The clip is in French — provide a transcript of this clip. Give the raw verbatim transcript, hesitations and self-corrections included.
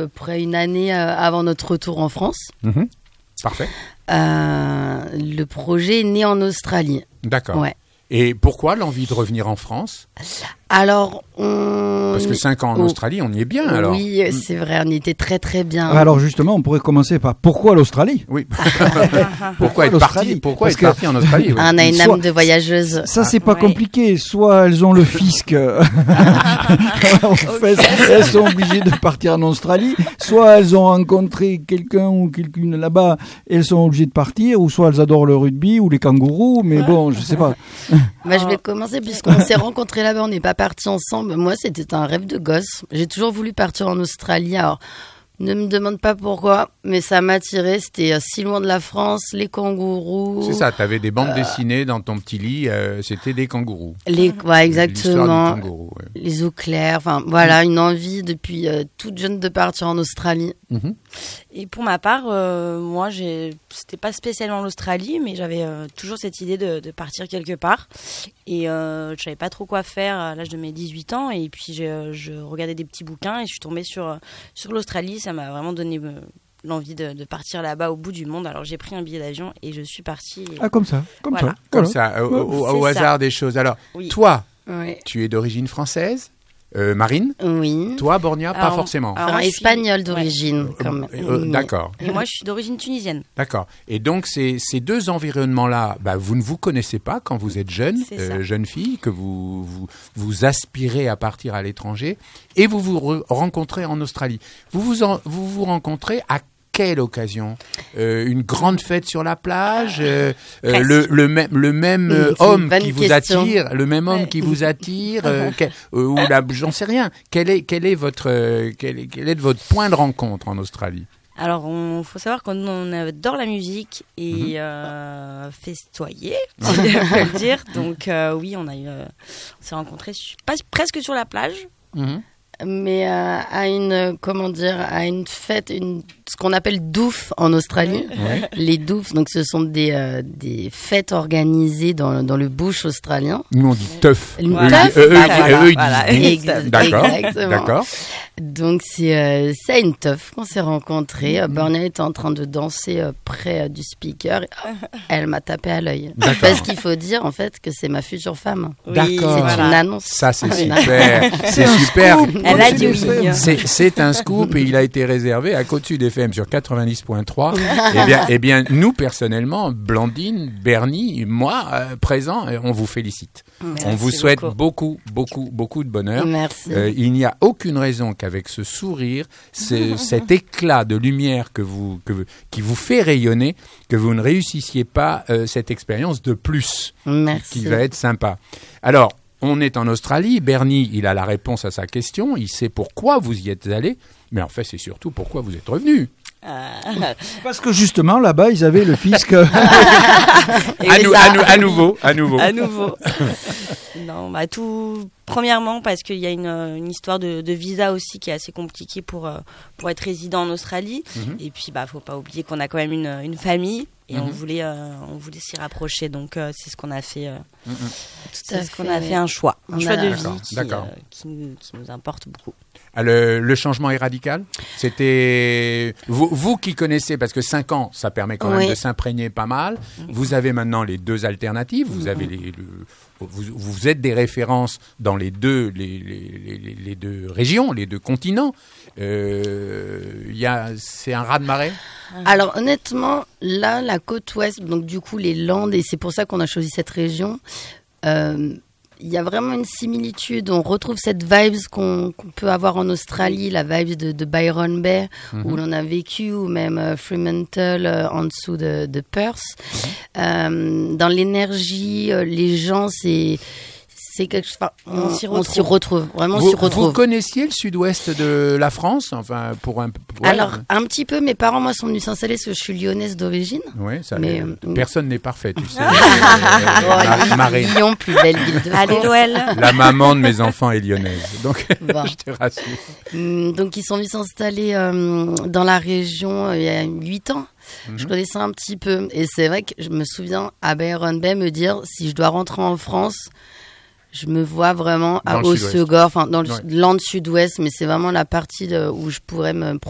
peu près une année euh, avant notre retour en France. Mmh. Parfait. Euh, le projet est né en Australie. D'accord. Ouais. Et pourquoi l'envie de revenir en France ? Alors, on... Parce que cinq ans en oh. Australie, on y est bien alors. Oui, c'est vrai, on y était très très bien. Alors justement, on pourrait commencer par pourquoi l'Australie ? Oui. pourquoi être parti, pourquoi être que... parti en Australie oui. On a une Soit... âme de voyageuse. Ça, c'est ah, pas ouais. compliqué. Soit elles ont le fisc, en fait, elles sont obligées de partir en Australie. Soit elles ont rencontré quelqu'un ou quelqu'une là-bas, et elles sont obligées de partir. Ou soit elles adorent le rugby ou les kangourous. Mais bon, je sais pas. Bah, je vais commencer puisqu'on s'est rencontrés là-bas, on n'est pas partis ensemble. Moi, c'était un rêve de gosse. J'ai toujours voulu partir en Australie. Alors, ne me demande pas pourquoi, mais ça m'a attiré. C'était euh, si loin de la France, les kangourous. C'est ça, tu avais des bandes euh... dessinées dans ton petit lit, euh, c'était des kangourous. Les, ouais, exactement. Du kangourou, ouais. Les eaux claires. Enfin, voilà, mmh. une envie depuis euh, toute jeune de partir en Australie. Mmh. Et pour ma part, euh, moi, j'ai... c'était pas spécialement l'Australie, mais j'avais euh, toujours cette idée de, de partir quelque part. Et euh, je savais pas trop quoi faire à l'âge de mes dix-huit ans. Et puis, je, je regardais des petits bouquins et je suis tombée sur, sur l'Australie. Ça m'a vraiment donné euh, l'envie de, de partir là-bas au bout du monde. Alors, j'ai pris un billet d'avion et je suis partie. Et... Ah, comme ça, comme voilà. ça. Comme voilà. ça, au, au, au hasard ça. des choses. Alors, oui. toi, oui. tu es d'origine française ? Euh, Marine ? Oui. Toi, Bornia, alors, pas forcément. Alors, enfin, espagnol suis... d'origine, ouais. quand même. Euh, euh, d'accord. Et moi, je suis d'origine tunisienne. D'accord. Et donc, ces, ces deux environnements-là, bah, vous ne vous connaissez pas quand vous êtes jeune, euh, jeune fille, que vous, vous, vous aspirez à partir à l'étranger, et vous vous re- rencontrez en Australie. Vous vous, en, vous, vous rencontrez à quelle occasion ? euh, Une grande fête sur la plage, euh, euh, le, le même, le même euh, homme qui vous question. attire, le même homme ouais. qui vous attire, euh, quel, euh, ou là, j'en sais rien. Quel est, quel est votre, euh, quel est, quel est votre point de rencontre en Australie ? Alors, il faut savoir qu'on on adore la musique et mmh. euh, festoyer, si on peut le dire. Donc, euh, oui, on, a eu, euh, on s'est rencontrés su- pas, presque sur la plage. Mmh. Mais euh, à une, comment dire, à une fête, une, ce qu'on appelle douf en Australie. Ouais. Les doufs, donc ce sont des, euh, des fêtes organisées dans, dans le bush australien. Nous, on dit teuf. Une eux, teuf, eux, bah, eux, voilà, eux, ils voilà. disent Ex- d'accord, exactement. d'accord. Donc, c'est, euh, c'est à une teuf qu'on s'est rencontrés. Mmh. Bornia était en train de danser euh, près euh, du speaker. Elle m'a tapé à l'œil. D'accord. Parce qu'il faut dire, en fait, que c'est ma future femme. Oui, D'accord. C'est voilà. une annonce. Ça, c'est super. C'est super. Elle a dit oui. C'est, c'est un scoop et il a été réservé à Côte Sud F M sur quatre-vingt-dix point trois. eh bien, eh bien, nous, personnellement, Blandine, Bernie, moi, euh, présent, on vous félicite. Merci on vous souhaite beaucoup, beaucoup, beaucoup, beaucoup de bonheur. Merci. Euh, il n'y a aucune raison qu'avec ce sourire, ce, cet éclat de lumière que vous, que vous, qui vous fait rayonner, que vous ne réussissiez pas euh, cette expérience de plus. Merci. Qui va être sympa. Alors, on est en Australie. Bernie, il a la réponse à sa question. Il sait pourquoi vous y êtes allé. Mais en fait, c'est surtout pourquoi vous êtes revenu. Euh... Parce que justement, là-bas, ils avaient le fisc. à, nou- à, nou- à nouveau, à nouveau. À nouveau. Non, bah tout. Premièrement, parce qu'il y a une, une histoire de, de visa aussi qui est assez compliquée pour, pour être résident en Australie. Mm-hmm. Et puis, bah, faut pas oublier qu'on a quand même une, une famille. Et mm-hmm. on voulait, euh, on voulait s'y rapprocher, donc euh, c'est ce qu'on a fait. Euh, mm-hmm. C'est ce qu'on a fait un choix, un on choix a... de d'accord, vie qui, d'accord. Euh, qui, nous, qui nous importe beaucoup. Ah, le, le changement est radical. C'était vous, vous qui connaissez, parce que cinq ans, ça permet quand oui. même de s'imprégner pas mal. Mm-hmm. Vous avez maintenant les deux alternatives. Vous mm-hmm. avez les, le, vous, vous êtes des références dans les deux, les, les, les, les deux régions, les deux continents. Euh, y a, c'est un raz-de-marée. Alors honnêtement, là, la côte ouest, donc du coup les Landes, et c'est pour ça qu'on a choisi cette région, euh, il y a vraiment une similitude. On retrouve cette vibes qu'on, qu'on peut avoir en Australie, la vibe de, de Byron Bay, mm-hmm. où l'on a vécu, ou même euh, Fremantle, euh, en dessous de, de Perth. Mm-hmm. Euh, dans l'énergie, euh, les gens, c'est... C'est quelque chose, enfin, on, on, s'y on s'y retrouve, vraiment vous, on s'y retrouve. Vous connaissiez le sud-ouest de la France, enfin pour un. Pour Alors ouais. un petit peu, mes parents moi sont venus s'installer parce que je suis lyonnaise d'origine. Oui, ça. Mais euh, euh, personne n'est parfait, tu sais. euh, Marie. Lyon, plus belle ville de France. Allez Noël. La maman de mes enfants est lyonnaise, donc bon. je te rassure. Donc ils sont venus s'installer euh, dans la région euh, il y a huit ans. Mm-hmm. Je connaissais un petit peu, et c'est vrai que je me souviens à Byron Bay me dire si je dois rentrer en France. Je me vois vraiment à Hossegor, enfin dans le ouais. land sud-ouest, mais c'est vraiment la partie de, où je pourrais me